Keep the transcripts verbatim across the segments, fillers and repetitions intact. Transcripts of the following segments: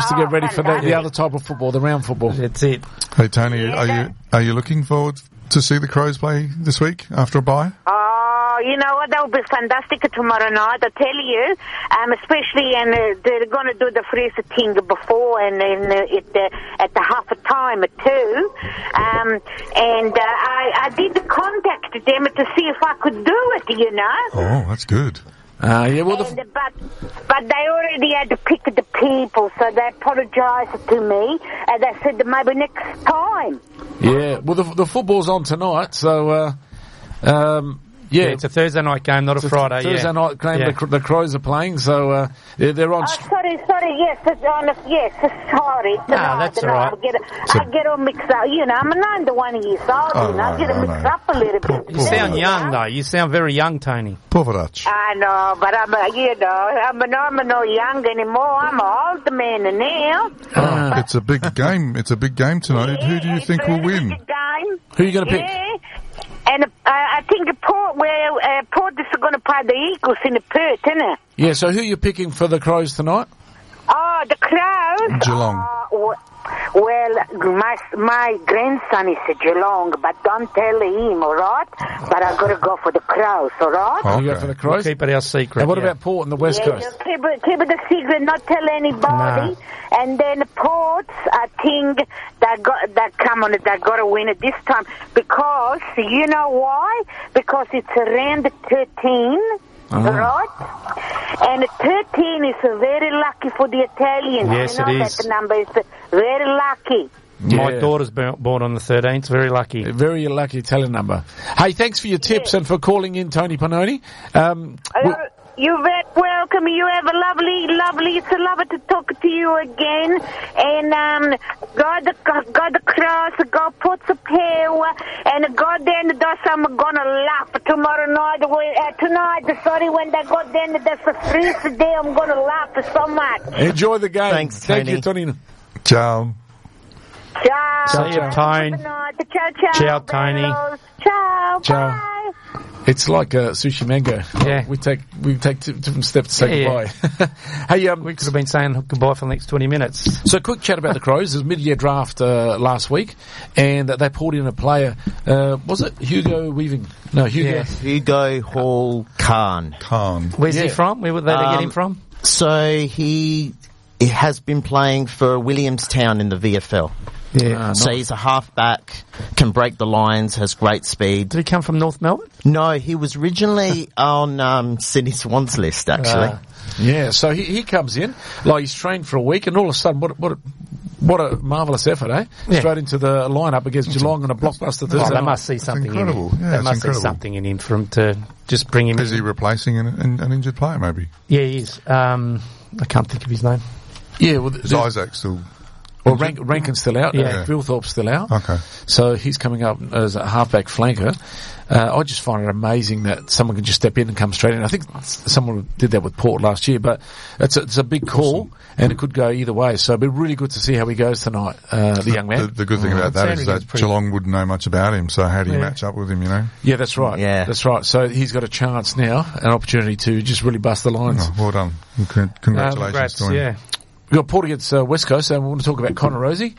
to get ready for the, the other type of football, the round football. That's it. Hey, Tony, are you are you looking forward to see the Crows play this week after a bye? Oh, you know what? That will be fantastic tomorrow night, I tell you. Um, especially, and uh, they're going to do the freeze thing before and then uh, at, the, at the half a time too. Um, and uh, I, I did contact them to see if I could do it, you know. Oh, that's good. Uh, yeah, well, and, the, but but they already had to pick the people, so they apologised to me, and they said maybe next time. Yeah, well, the, the football's on tonight, so, uh, um, yeah. yeah. It's a Thursday night game, not a Friday, Thursday yeah. night game, yeah. the, the Crows are playing, so, uh, they're, they're on... Oh, sorry, sorry, yes, it's on, yes, sorry. No, that's all right. I get, I get all mixed up, you know, I'm ninety-one years old, Oh, you know, no, I get no, mixed no. up a little bit. You sound young, though. You sound very young, Tony. Poverach. I know, but I'm, uh, you know, I'm, I'm not young anymore. I'm an old man now. Uh, It's a big game. It's a big game tonight. Yeah, Who do you it's think a will win? big game. Who are you going to pick? Yeah. And uh, I think Port, well, uh, Port is going to play the Eagles in the Perth, isn't it? Yeah, so who are you picking for the Crows tonight? Oh, the Crows. Geelong. Uh, w- well, my my grandson is a Geelong, but don't tell him, all right? But I got to go for the Crows, all right? Oh. You go Okay. for the Crows? Keep it our secret. And what yeah. about Port and the West Yeah, Coast? just keep it, keep it a secret, not tell anybody. No. And then Ports, I think they got that come on it. They got to win it this time because you know why? Because it's around thirteen. Oh. Right? And thirteen is very lucky for the Italians. Yes, you know it is. That number is very lucky. My Yeah. daughter's born born on the thirteenth. Very lucky. Very lucky Italian number. Hey, thanks for your tips and for calling in, Tony Panoni. Um, we- Uh, You're very welcome. You have a lovely, lovely, it's a lovely to talk to you again. And, um, God, the, God the cross, God puts a power, and God then does, I'm gonna laugh tomorrow night, uh, tonight, sorry, when they go then, that's a freeze day, I'm gonna laugh so much. enjoy the game. Thanks, Thank Tony. you, Tony. Ciao. Ciao. See you, Tone. Good night. Ciao, ciao. Ciao, Tony. Bellos. Ciao. Ciao. Bye. It's like uh, Sushi Mango. Yeah. We take we take t- different steps to say Yeah, goodbye. hey, um, We could have been saying goodbye for the next twenty minutes. so quick chat about the Crows. There's a mid-year draft uh, last week, and uh, they pulled in a player. Uh, was it Hugo Weaving? No, Hugo. Yeah. Hugo Hall Khan. Khan. Where's Yeah. he from? Where would they get Um, him from? So he, he has been playing for Williamstown in the V F L. Yeah. Uh, So he's a halfback, can break the lines, has great speed. Did he come from North Melbourne? No, he was originally on um, Sydney Swans list, actually. Ah. Yeah, so he, he comes in, like he's trained for a week, and all of a sudden, what a- what a, what a marvellous effort, eh? Yeah. Straight into the lineup against Geelong on a blockbuster Oh, Thursday they night. must see something in him. incredible. Yeah, they it's must incredible. see something in him for him to just bring him Is in. he replacing an, an, an injured player, maybe? Yeah, he is. Um, I can't think of his name. Yeah, well, Is there's- Isaac still... well Rank, Rankin's still out. Yeah. Uh, Bilthorpe's still out. Okay. So he's coming up as a halfback flanker. Uh, I just find it amazing that someone can just step in and come straight in. I think someone did that with Port last year, but it's a, it's a big call, and it could go either way. So it'll be really good to see how he goes tonight, uh, the young The, man. the good thing about that is Sandringham is that pretty- Geelong wouldn't know much about him, so how do you Yeah. match up with him, you know? Yeah, that's right. Yeah. That's right. So he's got a chance now, an opportunity to just really bust the lines. Oh, well done. Con- Congratulations Congrats, to him. yeah. We've got Port against uh, West Coast, and we want to talk about Connor Rosie.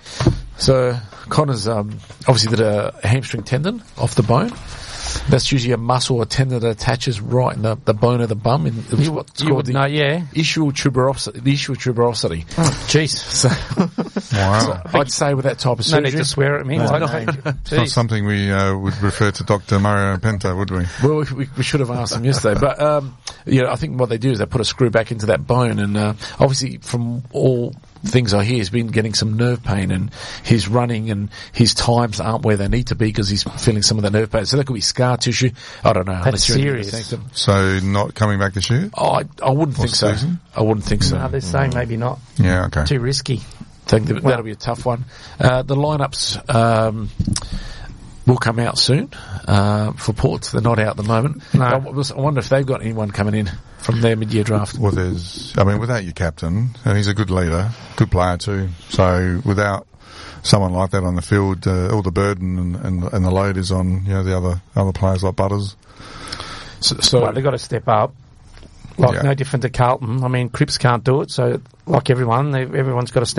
So Connor's um, obviously did a hamstring tendon off the bone. That's usually a muscle or tendon that attaches right in the, the bone of the bum. In, it's You, what's you called would the know, yeah. ischial tuberosity. The ischial tuberosity. Jeez. So, Wow. I'd say with that type of No surgery. need to swear at me. No, I no. know. It's not Jeez. something we uh, would refer to Doctor Mario Penta, would we? Well, we, we, we should have asked him yesterday, but um, you know, I think what they do is they put a screw back into that bone, and uh, obviously, from all things I hear, he's been getting some nerve pain, and his running and his times aren't where they need to be because he's feeling some of the nerve pain. So that could be scar tissue. I don't know. That's unless you're serious. anything to- So not coming back this year? Oh, I, I wouldn't think so. season? I wouldn't think so. No, they're saying maybe not. Yeah, okay. Too risky. think that, that'll be a tough one. Uh, the lineups um, will come out soon uh, for Port. They're not out at the moment. No. I, was- I wonder if they've got anyone coming in from their mid-year draft. Well, there's, I mean, without your captain, and he's a good leader, good player too. So without someone like that on the field, uh, all the burden and, and, and the load is on, you know, the other, other players like Butters. So, so Well, they've got to step up. Like, Yeah. no different to Carlton. I mean, Cripps can't do it, so like everyone, they, everyone's got to step